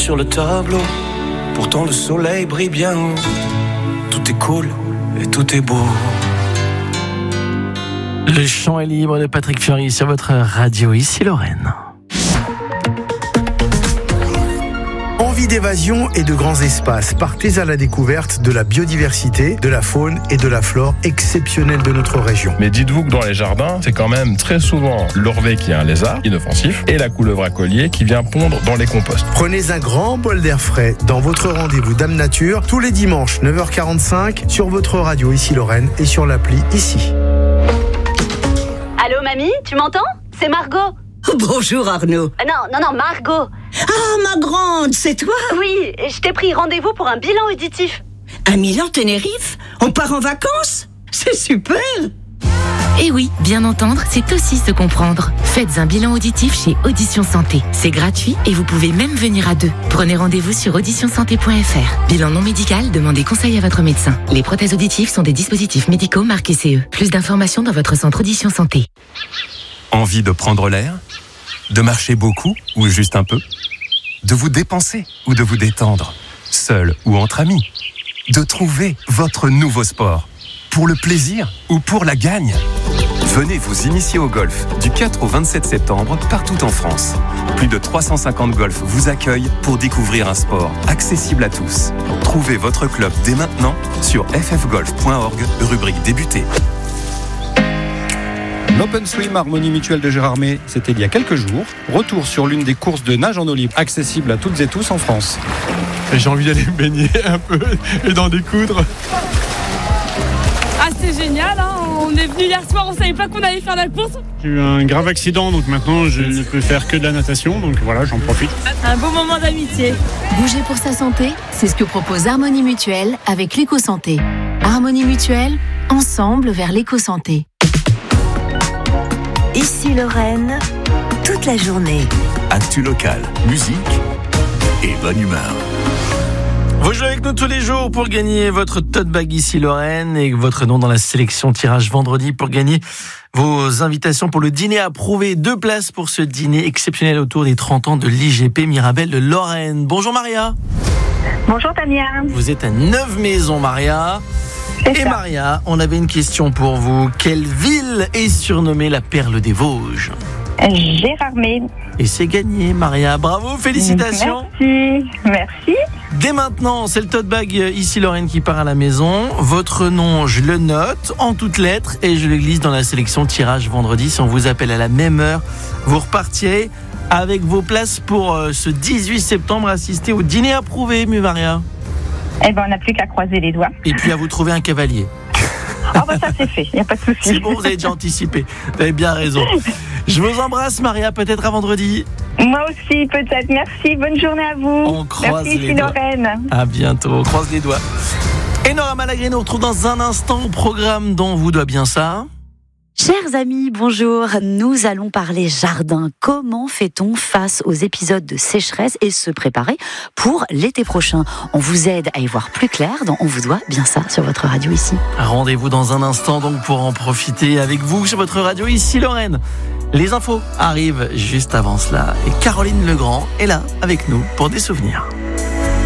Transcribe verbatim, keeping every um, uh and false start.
sur le tableau. Pourtant le soleil brille bien haut. Tout est cool et tout est beau. Le chant est libre de Patrick Fiori sur votre radio, ici Lorraine. Envie d'évasion et de grands espaces. Partez à la découverte de la biodiversité, de la faune et de la flore exceptionnelle de notre région. Mais dites-vous que dans les jardins, c'est quand même très souvent l'orvet qui est un lézard inoffensif et la couleuvre à collier qui vient pondre dans les composts. Prenez un grand bol d'air frais dans votre rendez-vous Dame Nature tous les dimanches neuf heures quarante-cinq sur votre radio ici Lorraine et sur l'appli ici. Allô mamie, tu m'entends ? C'est Margot. Bonjour Arnaud. Ah non, non, non, Margot. Ah, ma grande, c'est toi ? Oui, je t'ai pris rendez-vous pour un bilan auditif. À Milan-Tenerife ? On part en vacances ? C'est super ! Et oui, bien entendre, c'est aussi se comprendre. Faites un bilan auditif chez Audition Santé. C'est gratuit et vous pouvez même venir à deux. Prenez rendez-vous sur audition santé point f r. Bilan non médical, demandez conseil à votre médecin. Les prothèses auditives sont des dispositifs médicaux marqués C E. Plus d'informations dans votre centre Audition Santé. Envie de prendre l'air ? De marcher beaucoup ou juste un peu ? De vous dépenser ou de vous détendre ? Seul ou entre amis ? De trouver votre nouveau sport ? Pour le plaisir ou pour la gagne ? Venez vous initier au golf du quatre au vingt-sept septembre partout en France. Plus de trois cent cinquante golfs vous accueillent pour découvrir un sport accessible à tous. Trouvez votre club dès maintenant sur f f golf point org, rubrique débuter. L'Open Swim Harmonie Mutuelle de Gérardmer, c'était il y a quelques jours. Retour sur l'une des courses de nage en eau libre accessible à toutes et tous en France. Et j'ai envie d'aller me baigner un peu et d'en découdre. Ah, c'est génial, hein. On est venu hier soir, on savait pas qu'on allait faire la course. J'ai eu un grave accident, donc maintenant je ne peux faire que de la natation, donc voilà, j'en profite. Un beau moment d'amitié. Bouger pour sa santé, c'est ce que propose Harmonie Mutuelle avec l'éco-santé. Harmonie Mutuelle, ensemble vers l'éco-santé. Ici Lorraine, toute la journée. Actu locale, musique et bonne humeur. Vous jouez avec nous tous les jours pour gagner votre tote bag ici Lorraine et votre nom dans la sélection tirage vendredi pour gagner vos invitations pour le dîner approuvé. Deux places pour ce dîner exceptionnel autour des trente ans de l'I G P Mirabel de Lorraine. Bonjour Maria. Bonjour Tania. Vous êtes à Neuve-Maisons Maria. Et Maria, on avait une question pour vous. Quelle ville est surnommée la perle des Vosges ? Gérardmer. Et c'est gagné, Maria. Bravo, félicitations. Merci, merci. Dès maintenant, c'est le tote bag ici Lorraine qui part à la maison. Votre nom, je le note en toutes lettres et je le glisse dans la sélection tirage vendredi. Si on vous appelle à la même heure, vous repartirez avec vos places pour euh, ce dix-huit septembre assister au dîner approuvé, Maria. Eh ben, on n'a plus qu'à croiser les doigts. Et puis à vous trouver un cavalier. Ah bah ça c'est fait, il n'y a pas de souci. C'est bon, vous avez déjà anticipé. Vous avez bien raison. Je vous embrasse Maria, peut-être à vendredi. Moi aussi, peut-être. Merci, bonne journée à vous. On croise Merci, les doigts. Lorraine. À bientôt, on croise les doigts. Et Nora Malagré nous retrouve dans un instant au programme dont vous doit bien ça. Chers amis, bonjour. Nous allons parler jardin. Comment fait-on face aux épisodes de sécheresse et se préparer pour l'été prochain ? On vous aide à y voir plus clair dans On vous doit bien ça sur votre radio ici. Rendez-vous dans un instant donc pour en profiter avec vous sur votre radio ici Lorraine. Les infos arrivent juste avant cela et Caroline Legrand est là avec nous pour des souvenirs.